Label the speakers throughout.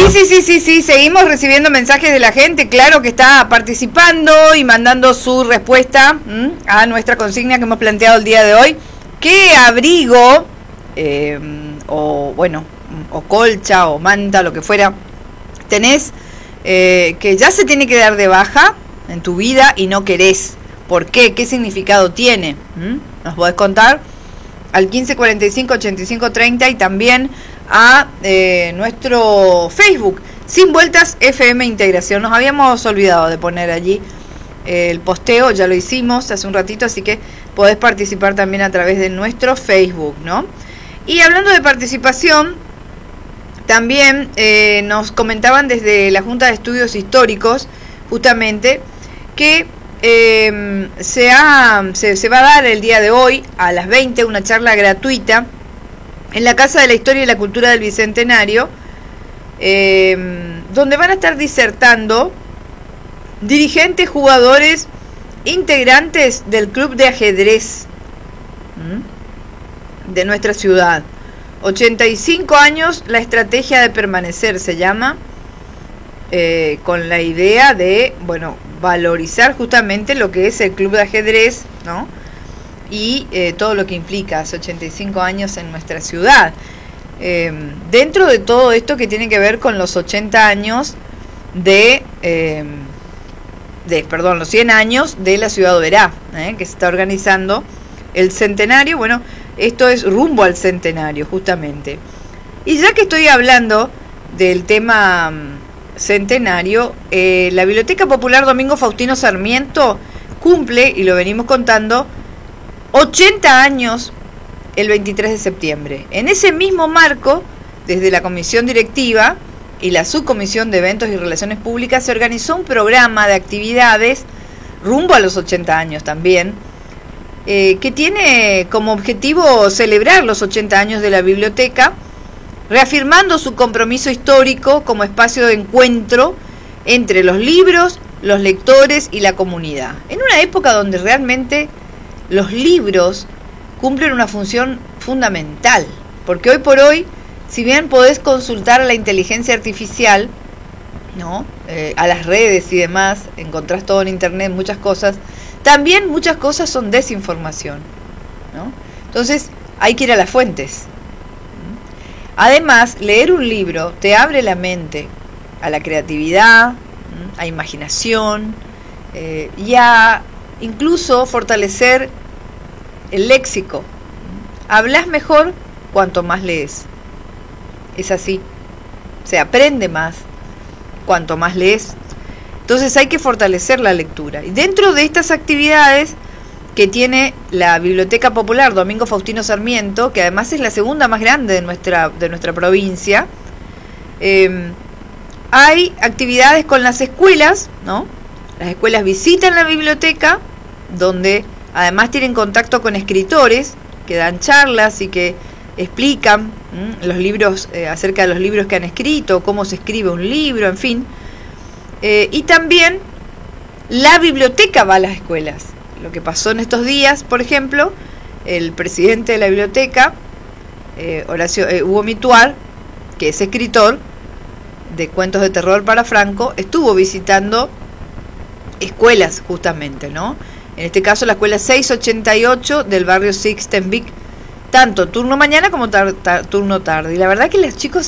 Speaker 1: Sí, seguimos recibiendo mensajes de la gente, claro que está participando y mandando su respuesta a nuestra consigna que hemos planteado el día de hoy. ¿Qué abrigo, o colcha o manta, lo que fuera, tenés que ya se tiene que dar de baja en tu vida y no querés? ¿Por qué? ¿Qué significado tiene? ¿Nos podés contar? Al 1545 85 30 y también a nuestro Facebook, Sin Vueltas FM Integración. Nos habíamos olvidado de poner allí el posteo, ya lo hicimos hace un ratito, así que podés participar también a través de nuestro Facebook, ¿no? Y hablando de participación, también nos comentaban desde la Junta de Estudios Históricos, justamente, que se va a dar el día de hoy a las 20 una charla gratuita en la Casa de la Historia y la Cultura del Bicentenario, donde van a estar disertando dirigentes, jugadores, integrantes del club de ajedrez de nuestra ciudad. 85 años, la estrategia de permanecer se llama, con la idea de, valorizar justamente lo que es el club de ajedrez, ¿no? Y todo lo que implica hace 85 años en nuestra ciudad. Dentro de todo esto que tiene que ver con los 80 años los 100 años de la ciudad de Oberá, que se está organizando el centenario. Bueno, esto es rumbo al centenario, justamente. Y ya que estoy hablando del tema centenario, la Biblioteca Popular Domingo Faustino Sarmiento cumple, y lo venimos contando, 80 años el 23 de septiembre. En ese mismo marco, desde la comisión directiva y la subcomisión de eventos y relaciones públicas, se organizó un programa de actividades rumbo a los 80 años también, que tiene como objetivo celebrar los 80 años de la biblioteca, reafirmando su compromiso histórico como espacio de encuentro entre los libros, los lectores y la comunidad. En una época donde realmente los libros cumplen una función fundamental, porque hoy por hoy, si bien podés consultar a la inteligencia artificial, ¿no? A las redes y demás, encontrás todo en internet, muchas cosas, también muchas cosas son desinformación, ¿no? Entonces hay que ir a las fuentes. Además, leer un libro te abre la mente a la creatividad, a imaginación, y a incluso fortalecer el léxico. Hablas mejor cuanto más lees. Es así. Se aprende más cuanto más lees. Entonces hay que fortalecer la lectura. Y dentro de estas actividades que tiene la Biblioteca Popular Domingo Faustino Sarmiento, que además es la segunda más grande de nuestra provincia, hay actividades con las escuelas, ¿no? Las escuelas visitan la biblioteca, donde además tienen contacto con escritores que dan charlas y que explican los libros, acerca de los libros que han escrito, cómo se escribe un libro, en fin. Y también la biblioteca va a las escuelas. Lo que pasó en estos días, por ejemplo, el presidente de la biblioteca, Hugo Mituar, que es escritor de cuentos de terror para Franco, estuvo visitando escuelas justamente, ¿no? En este caso la escuela 688 del barrio Sixtenvic, tanto turno mañana como turno tarde. Y la verdad que los chicos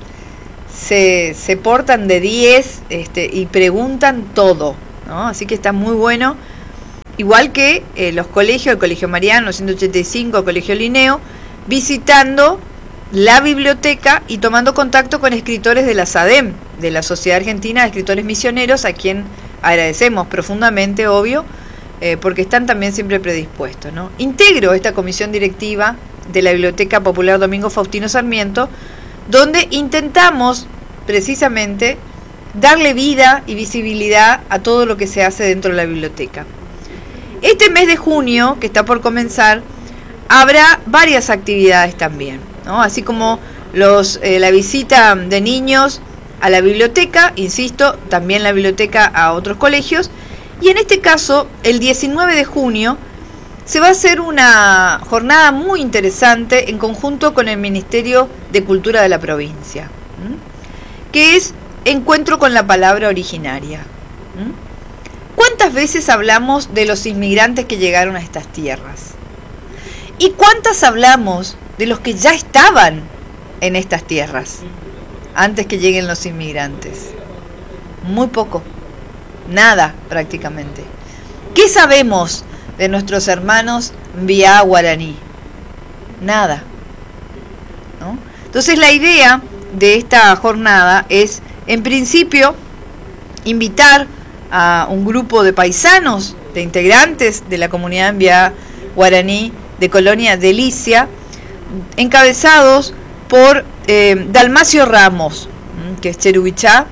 Speaker 1: se portan de 10 y preguntan todo, ¿no? Así que está muy bueno. Igual que los colegios, el Colegio Mariano 185, el Colegio Linneo, visitando la biblioteca y tomando contacto con escritores de la SADEM, de la Sociedad Argentina de Escritores Misioneros, a quien agradecemos profundamente, obvio, porque están también siempre predispuestos, ¿no? Integro esta comisión directiva de la Biblioteca Popular Domingo Faustino Sarmiento, donde intentamos precisamente darle vida y visibilidad a todo lo que se hace dentro de la biblioteca. Este mes de junio, que está por comenzar, habrá varias actividades también, ¿no? Así como la visita de niños a la biblioteca, insisto, también la biblioteca a otros colegios, y en este caso, el 19 de junio, se va a hacer una jornada muy interesante en conjunto con el Ministerio de Cultura de la provincia, que es encuentro con la palabra originaria. ¿Cuántas veces hablamos de los inmigrantes que llegaron a estas tierras? ¿Y cuántas hablamos de los que ya estaban en estas tierras antes que lleguen los inmigrantes? Muy poco, nada prácticamente. ¿Qué sabemos de nuestros hermanos Mbiá guaraní? Nada, ¿no? Entonces la idea de esta jornada es, en principio, invitar a un grupo de paisanos, de integrantes de la comunidad Mbiá guaraní de Colonia Delicia, encabezados por Dalmacio Ramos, que es cherubichá,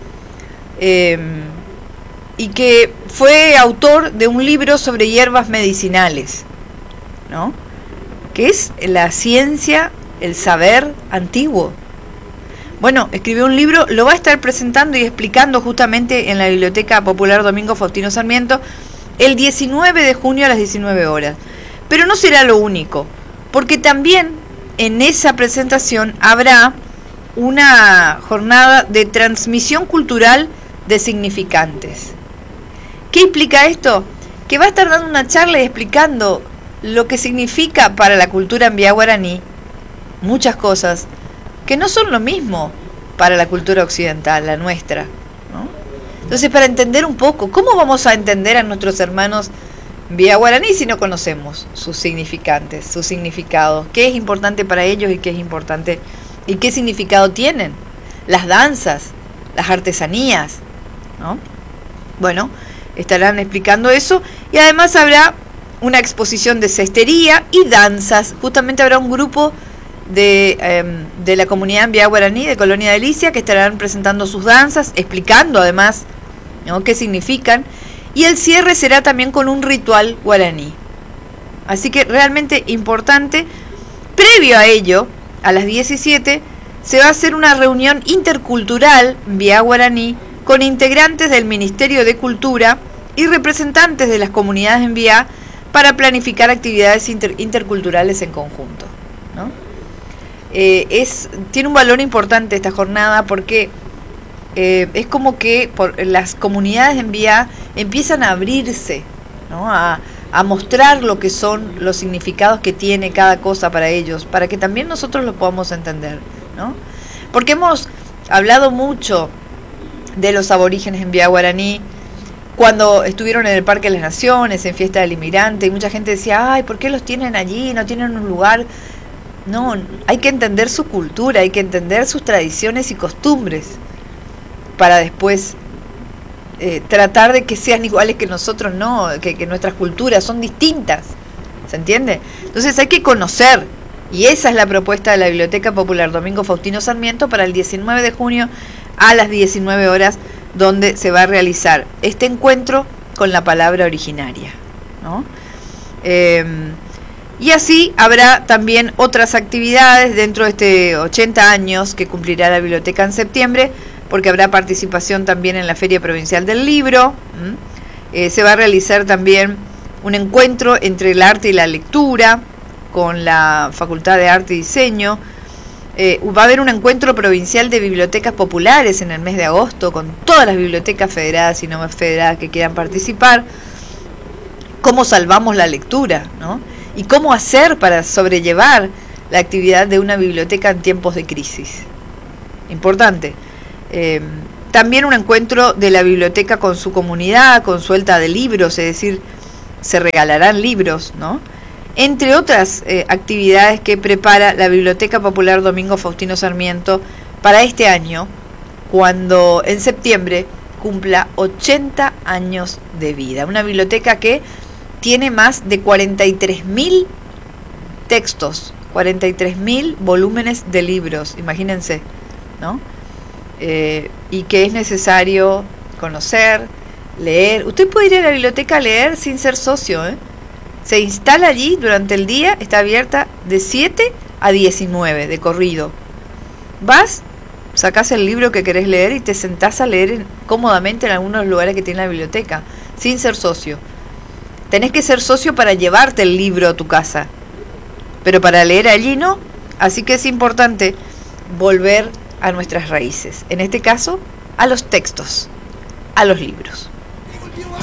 Speaker 1: y que fue autor de un libro sobre hierbas medicinales, ¿no? Que es la ciencia, el saber antiguo. Bueno, escribió un libro, lo va a estar presentando y explicando justamente en la Biblioteca Popular Domingo Faustino Sarmiento el 19 de junio a las 19 horas. Pero no será lo único, porque también en esa presentación habrá una jornada de transmisión cultural de significantes. ¿Qué implica esto? Que va a estar dando una charla y explicando lo que significa para la cultura Mbiá guaraní muchas cosas que no son lo mismo para la cultura occidental, la nuestra, ¿no? Entonces, para entender un poco, ¿cómo vamos a entender a nuestros hermanos Mbiá guaraní si no conocemos sus significantes, sus significados? ¿Qué es importante para ellos y qué es importante y qué significado tienen? Las danzas, las artesanías, ¿no? Bueno, estarán explicando eso y además habrá una exposición de cestería y danzas. Justamente habrá un grupo de la comunidad Mbiá guaraní de Colonia Delicia que estarán presentando sus danzas, explicando además, ¿no?, qué significan, y el cierre será también con un ritual guaraní. Así que realmente importante. Previo a ello, a las 17, se va a hacer una reunión intercultural Mbiá guaraní con integrantes del Ministerio de Cultura y representantes de las comunidades Mbiá para planificar actividades interculturales en conjunto, ¿no? Tiene un valor importante esta jornada porque es como que las comunidades Mbiá empiezan a abrirse, ¿no?, a mostrar lo que son los significados que tiene cada cosa para ellos, para que también nosotros lo podamos entender, ¿no? Porque hemos hablado mucho de los aborígenes Mbiá guaraní cuando estuvieron en el Parque de las Naciones, en Fiesta del Inmigrante, y mucha gente decía, ay, ¿por qué los tienen allí? No tienen un lugar. No, hay que entender su cultura, hay que entender sus tradiciones y costumbres para después tratar de que sean iguales que nosotros, no, que nuestras culturas son distintas, ¿se entiende? Entonces hay que conocer, y esa es la propuesta de la Biblioteca Popular Domingo Faustino Sarmiento para el 19 de junio a las 19 horas, donde se va a realizar este encuentro con la palabra originaria, ¿no? Y así habrá también otras actividades dentro de este 80 años que cumplirá la biblioteca en septiembre, porque habrá participación también en la Feria Provincial del Libro. Se va a realizar también un encuentro entre el arte y la lectura con la Facultad de Arte y Diseño. Va a haber un encuentro provincial de bibliotecas populares en el mes de agosto con todas las bibliotecas federadas y no federadas que quieran participar. ¿Cómo salvamos la lectura, ¿no? Y cómo hacer para sobrellevar la actividad de una biblioteca en tiempos de crisis. Importante. También un encuentro de la biblioteca con su comunidad, con suelta de libros, es decir, se regalarán libros, ¿no? Entre otras actividades que prepara la Biblioteca Popular Domingo Faustino Sarmiento para este año, cuando en septiembre cumpla 80 años de vida. Una biblioteca que tiene más de 43.000 textos, 43.000 volúmenes de libros, imagínense, ¿no? Y que es necesario conocer, leer. Usted puede ir a la biblioteca a leer sin ser socio, ¿eh? Se instala allí durante el día, está abierta de 7 a 19 de corrido. Vas, sacás el libro que querés leer y te sentás a leer cómodamente en algunos lugares que tiene la biblioteca, sin ser socio. Tenés que ser socio para llevarte el libro a tu casa, pero para leer allí no. Así que es importante volver a nuestras raíces, en este caso, a los textos, a los libros.